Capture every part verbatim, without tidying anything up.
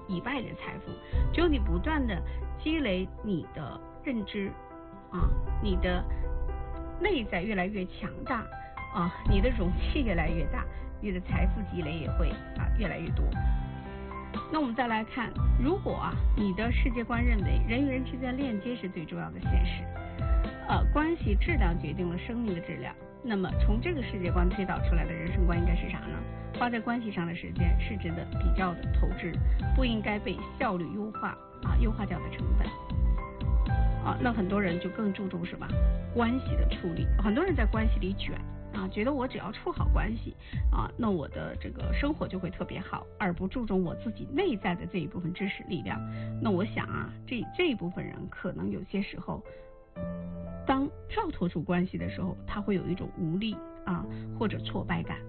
以外的财富。只有你不断的积累你的认知啊，你的内在越来越强大啊，你的容器越来越大，你的财富积累也会啊越来越多。那我们再来看，如果啊你的世界观认为人与人之间链接是最重要的现实，呃，关系质量决定了生命的质量，那么从这个世界观推导出来的人生观应该是啥呢？花在关系上的时间是值得比较的投资，不应该被效率优化啊优化掉的成本。啊，那很多人就更注重什么关系的处理，很多人在关系里卷啊，觉得我只要处好关系啊，那我的这个生活就会特别好，而不注重我自己内在的这一部分知识力量。那我想啊，这这一部分人可能有些时候，当跳脱出关系的时候，他会有一种无力啊或者挫败感。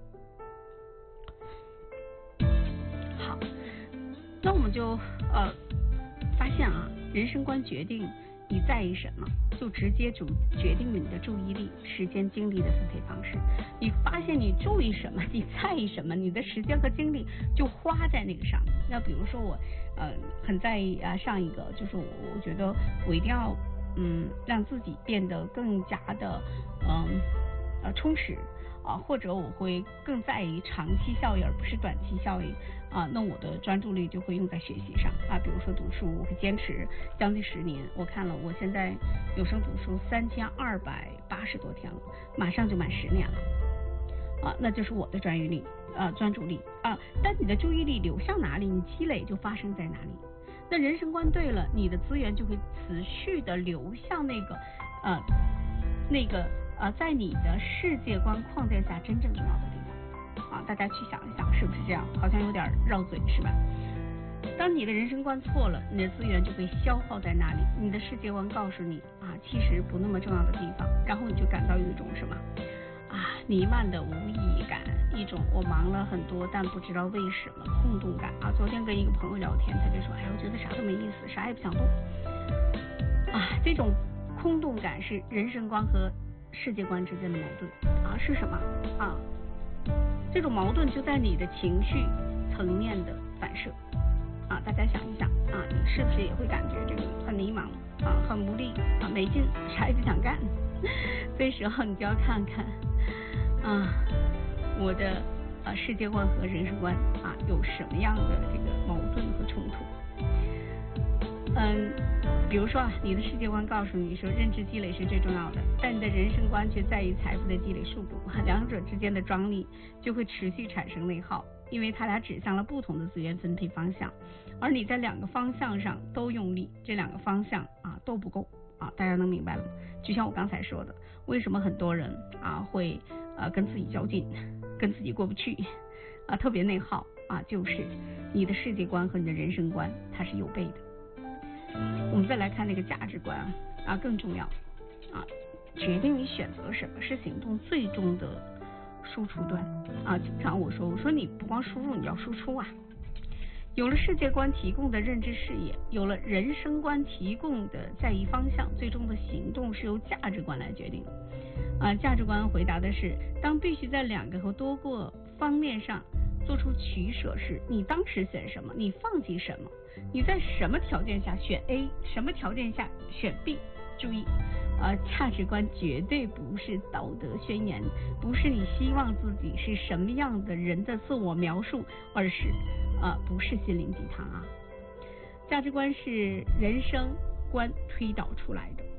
好，那我们就呃发现啊，人生观决定你在意什么，就直接主决定了你的注意力、时间、精力的分配方式。你发现你注意什么，你在意什么，你的时间和精力就花在那个上面。那比如说我呃很在意啊，上一个就是我我觉得我一定要嗯让自己变得更加的嗯呃充实啊，或者我会更在意长期效益而不是短期效益啊，那我的专注力就会用在学习上啊，比如说读书，我会坚持将近十年。我看了，我现在有声读书三千二百八十多天了，马上就满十年了啊，那就是我的专注力啊，专注力啊。但你的注意力流向哪里，你积累就发生在哪里。那人生观对了，你的资源就会持续的流向那个呃那个呃在你的世界观框架下真正重要的地方啊。大家去想一想，是不是这样？好像有点绕嘴，是吧？当你的人生观错了，你的资源就被消耗在那里，你的世界观告诉你啊，其实不那么重要的地方，然后你就感到有一种什么啊弥漫的无意义感，一种我忙了很多但不知道为什么空洞感啊。昨天跟一个朋友聊天，他就说，哎，我觉得啥都没意思，啥也不想动啊。这种空洞感是人生观和世界观之间的矛盾啊，是什么啊？这种矛盾就在你的情绪层面的反射啊，大家想一想啊，你是不是也会感觉这个很迷茫啊，很无力啊，没劲，啥也不想干？这时候你就要看看啊，我的啊世界观和人生观啊有什么样的这个矛盾和冲突？嗯，比如说啊，你的世界观告诉你说认知积累是最重要的，但你的人生观却在于财富的积累速度，两者之间的张力就会持续产生内耗，因为它俩指向了不同的资源分配方向，而你在两个方向上都用力，这两个方向啊都不够啊，大家能明白了吗？就像我刚才说的，为什么很多人啊会啊跟自己较劲，跟自己过不去啊，特别内耗啊，就是你的世界观和你的人生观它是有悖的。我们再来看那个价值观啊，更重要啊，决定你选择什么是行动最终的输出端啊。经常我说，我说你不光输入，你要输出啊。有了世界观提供的认知视野，有了人生观提供的在意方向，最终的行动是由价值观来决定啊。价值观回答的是，当必须在两个和多个方面上做出取舍时，你当时选什么，你放弃什么，你在什么条件下选 A， 什么条件下选 B。 注意啊，价值观绝对不是道德宣言，不是你希望自己是什么样的人的自我描述，而是啊不是心灵鸡汤啊。价值观是人生观推导出来的，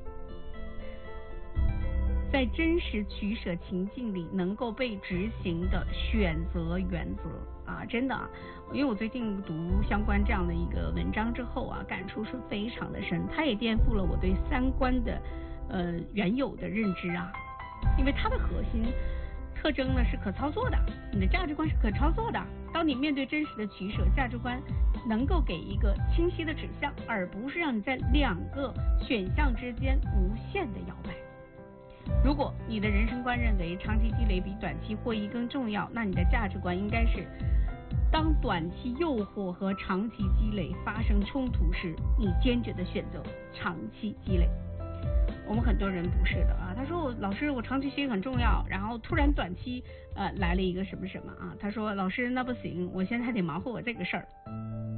在真实取舍情境里能够被执行的选择原则啊，真的啊，因为我最近读相关这样的一个文章之后啊，感触是非常的深，它也颠覆了我对三观的呃原有的认知啊，因为它的核心特征呢是可操作的，你的价值观是可操作的，当你面对真实的取舍，价值观能够给一个清晰的指向，而不是让你在两个选项之间无限的摇摆。如果你的人生观认为长期积累比短期获益更重要，那你的价值观应该是，当短期诱惑和长期积累发生冲突时，你坚决的选择长期积累。我们很多人不是的啊，他说我老师我长期学习很重要，然后突然短期呃来了一个什么什么啊，他说老师那不行，我现在还得忙活我这个事儿。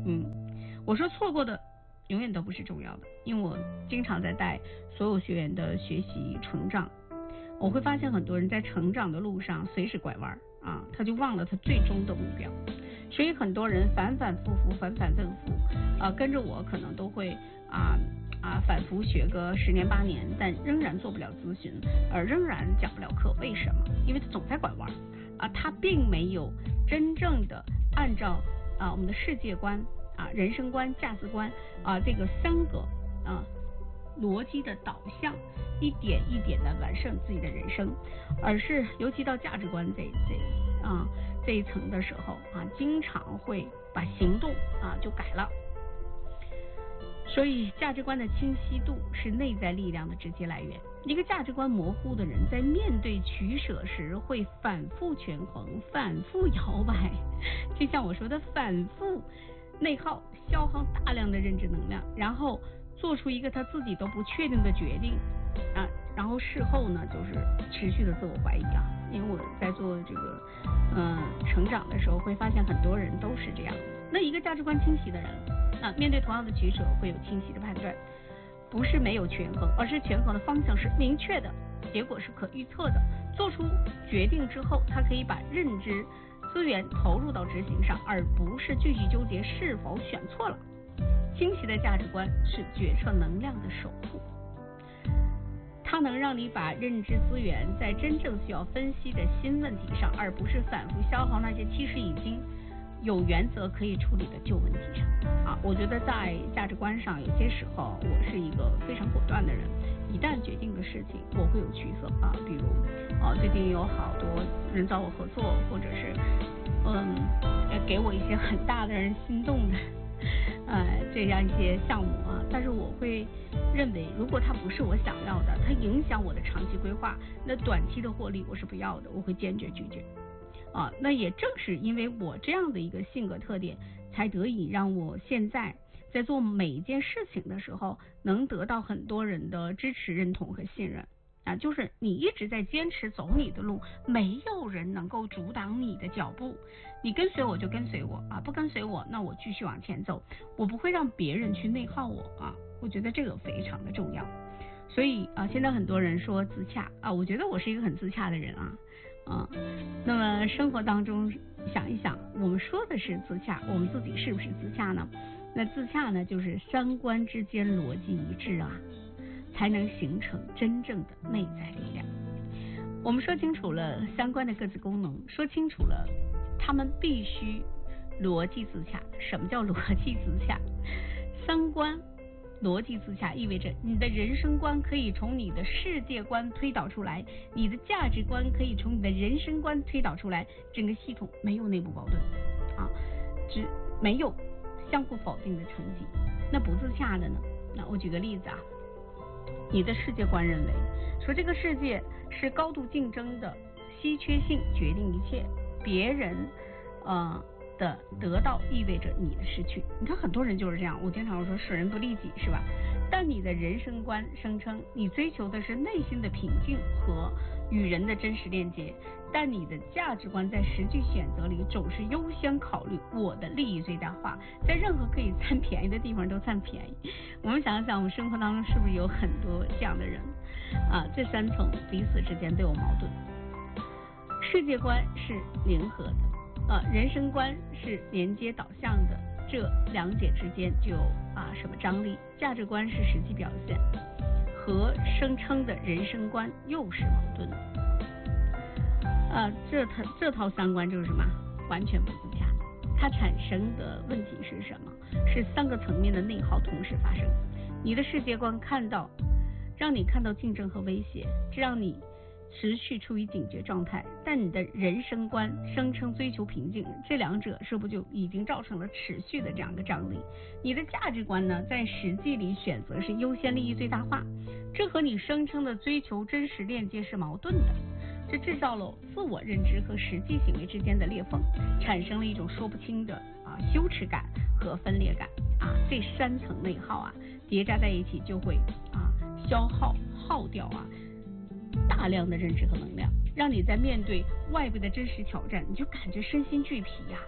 嗯，我说错过的永远都不是重要的，因为我经常在带所有学员的学习成长，我会发现很多人在成长的路上随时拐弯啊，他就忘了他最终的目标。所以很多人反反复复反反复复啊，跟着我可能都会啊啊反复学个十年八年，但仍然做不了咨询，而仍然讲不了课。为什么？因为他总在拐弯啊，他并没有真正的按照啊我们的世界观啊人生观价值观啊这个三个啊逻辑的导向，一点一点的完善自己的人生，而是尤其到价值观这这啊这一层的时候啊，经常会把行动啊就改了。所以价值观的清晰度是内在力量的直接来源。一个价值观模糊的人，在面对取舍时会反复权衡，反复摇摆，就像我说的，反复内耗，消耗大量的认知能量，然后做出一个他自己都不确定的决定啊，然后事后呢就是持续的自我怀疑啊。因为我在做这个嗯、呃、成长的时候，会发现很多人都是这样。那一个价值观清晰的人啊，面对同样的取舍会有清晰的判断，不是没有权衡，而是权衡的方向是明确的，结果是可预测的。做出决定之后，他可以把认知资源投入到执行上，而不是继续纠结是否选错了。清晰的价值观是决策能量的守护，它能让你把认知资源在真正需要分析的新问题上，而不是反复消耗那些其实已经有原则可以处理的旧问题上啊。我觉得在价值观上，有些时候我是一个非常果断的人，一旦决定的事情我会有取舍啊，比如啊最近有好多人找我合作，或者是嗯给我一些很大的人心动的呃这样一些项目啊，但是我会认为，如果它不是我想要的，它影响我的长期规划，那短期的获利我是不要的，我会坚决拒绝啊。那也正是因为我这样的一个性格特点，才得以让我现在在做每一件事情的时候，能得到很多人的支持、认同和信任啊。就是你一直在坚持走你的路，没有人能够阻挡你的脚步，你跟随我就跟随我啊，不跟随我那我继续往前走，我不会让别人去内耗我啊。我觉得这个非常的重要。所以啊，现在很多人说自洽啊，我觉得我是一个很自洽的人啊啊。那么生活当中想一想，我们说的是自洽，我们自己是不是自洽呢？那自洽呢，就是三观之间逻辑一致啊，才能形成真正的内在力量。我们说清楚了三观的各自功能，说清楚了他们必须逻辑自洽。什么叫逻辑自洽？三观逻辑自洽意味着你的人生观可以从你的世界观推导出来，你的价值观可以从你的人生观推导出来，整个系统没有内部矛盾啊，只没有相互否定的成绩。那不自洽的呢？那我举个例子啊，你的世界观认为说这个世界是高度竞争的，稀缺性决定一切，别人呃的得到意味着你的失去。你看很多人就是这样，我经常说损人不利己，是吧？但你的人生观声称你追求的是内心的平静和与人的真实链接，但你的价值观在实际选择里总是优先考虑我的利益最大化，在任何可以占便宜的地方都占便宜。我们想想，我们生活当中是不是有很多这样的人啊？这三层彼此之间都有矛盾。世界观是零和的，呃，人生观是连接导向的，这两者之间就有啊什么张力？价值观是实际表现，和声称的人生观又是矛盾的。呃，这套这套三观就是什么？完全不自洽。它产生的问题是什么？是三个层面的内耗同时发生。你的世界观看到，让你看到竞争和威胁，这让你持续处于警觉状态，但你的人生观声称追求平静，这两者是不是就已经造成了持续的这样一个张力？你的价值观呢，在实际里选择是优先利益最大化，这和你声称的追求真实链接是矛盾的，这制造了自我认知和实际行为之间的裂缝，产生了一种说不清的啊羞耻感和分裂感啊，这三层内耗啊叠加在一起，就会啊消耗耗掉啊大量的认知和能量，让你在面对外部的真实挑战，你就感觉身心俱疲呀、啊。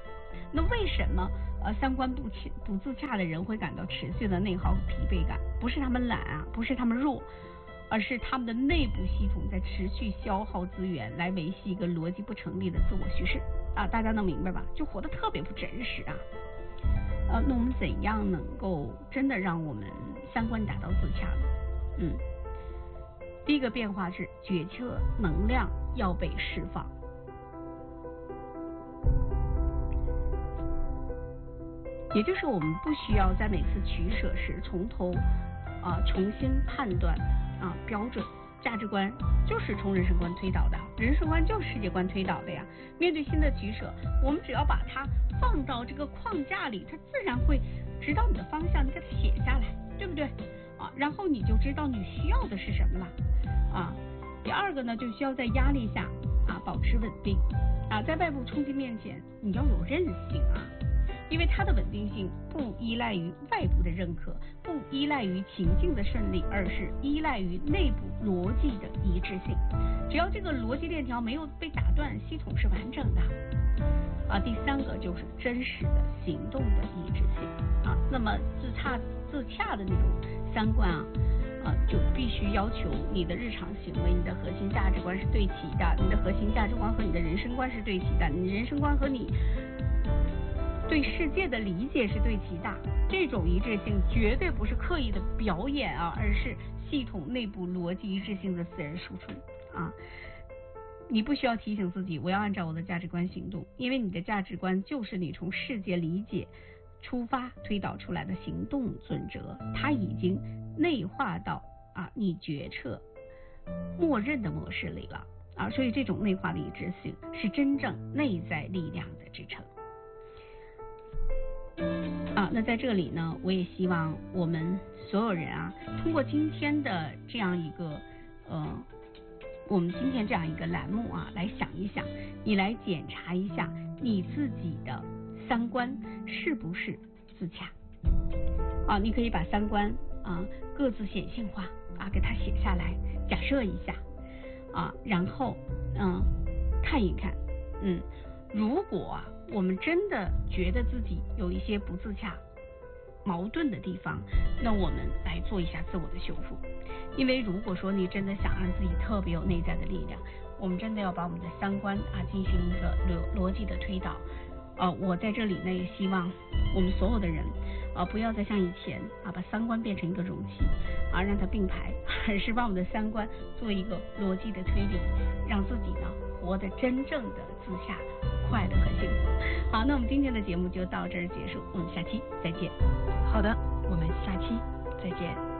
那为什么呃三观不不自洽的人会感到持续的内耗和疲惫感？不是他们懒啊，不是他们弱，而是他们的内部系统在持续消耗资源来维系一个逻辑不成立的自我叙事啊，大家能明白吧？就活得特别不真实啊。呃，那我们怎样能够真的让我们三观达到自洽呢？嗯，第一个变化是决策能量要被释放。也就是我们不需要在每次取舍时从头啊、呃、重新判断啊标准价值观就是从人生观推导的，人生观就是世界观推导的呀。面对新的取舍，我们只要把它放到这个框架里，它自然会指导你的方向，你给它写下来，对不对啊？然后你就知道你需要的是什么了啊。第二个呢，就需要在压力下啊保持稳定啊，在外部冲击面前，你要有韧性啊。因为它的稳定性不依赖于外部的认可，不依赖于情境的顺利，而是依赖于内部逻辑的一致性。只要这个逻辑链条没有被打断，系统是完整的。啊，第三个就是真实的行动的一致性啊。那么自洽自洽的那种三观啊，啊就必须要求你的日常行为、你的核心价值观是对齐的，你的核心价值观和你的人生观是对齐的，你人生观和你对世界的理解是对齐的。这种一致性绝对不是刻意的表演啊，而是系统内部逻辑一致性的自然输出啊。你不需要提醒自己我要按照我的价值观行动，因为你的价值观就是你从世界理解出发推导出来的行动准则，它已经内化到啊你决策默认的模式里了啊。所以这种内化的一致性是真正内在力量的支撑。啊，那在这里呢，我也希望我们所有人啊，通过今天的这样一个呃，我们今天这样一个栏目啊，来想一想，你来检查一下你自己的三观是不是自洽啊？你可以把三观啊各自显性化啊，给它写下来，假设一下啊，然后嗯看一看，嗯，如果啊。我们真的觉得自己有一些不自洽、矛盾的地方，那我们来做一下自我的修复。因为如果说你真的想让自己特别有内在的力量，我们真的要把我们的三观啊进行一个逻逻辑的推导。呃，我在这里呢也希望我们所有的人啊，不要再像以前啊把三观变成一个容器啊让它并排，而是把我们的三观做一个逻辑的推理，让自己呢活得真正的自洽、快乐和幸福。好，那我们今天的节目就到这儿结束，我们下期再见。 好的，我们下期再见。